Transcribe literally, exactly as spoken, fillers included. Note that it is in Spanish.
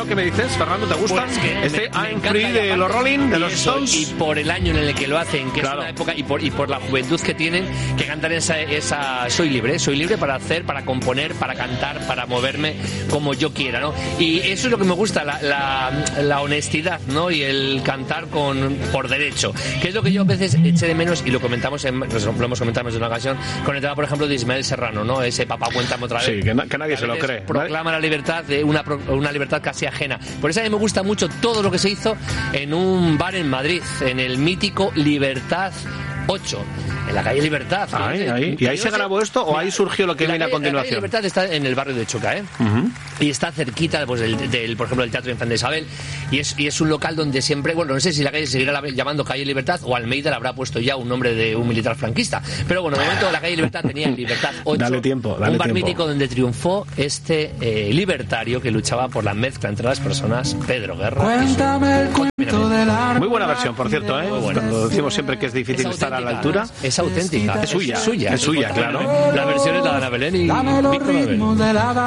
¿no? ¿Qué me dices, Fernando? ¿Te gusta? Pues que este me, me I'm Free de la los Rolling, de y los eso, Stones. y por el año en el que lo hacen, que claro. es una época, y por, y por la juventud que tienen, que cantan esa, esa soy libre, soy libre para hacer, para componer, para cantar, para moverme como yo quiera, ¿no? Y eso es lo que me gusta, la, la, la honestidad, ¿no? Y el cantar con por derecho, que es lo que yo a veces eché de menos, y lo comentamos en, lo hemos comentado en una ocasión con el tema, por ejemplo, de Ismael Serrano, ¿no? Ese papá, cuéntame otra vez. Sí, que, na, que nadie se lo cree. Proclama ¿vale? la libertad de una, una libertad casi ajena. Por eso a mí me gusta mucho todo lo que se hizo en un bar en Madrid, en el mítico Libertad ocho, en la calle Libertad. Ahí, ahí. ¿Y ahí se grabó esto o ahí surgió lo que viene a continuación? La calle Libertad está en el barrio de Chuca, ¿eh? Uh-huh. Y está cerquita, pues, del, del, por ejemplo, del Teatro Infante Isabel. Y es, y es un local donde siempre, bueno, no sé si la calle se seguirá llamando Calle Libertad o Almeida le habrá puesto ya un nombre de un militar franquista. Pero bueno, de momento la calle Libertad tenía Libertad ocho. Dale tiempo, dale un bar tiempo. mítico donde triunfó este eh, libertario que luchaba por la mezcla entre las personas, Pedro Guerra. Cuéntame el cuento de la... Muy buena versión, por cierto, ¿eh? Muy buena. Cuando decimos siempre que es difícil es estar a la altura. Es auténtica. Es suya. Es suya, es suya, claro. La versión es la de Ana Belén y Víctor Abel.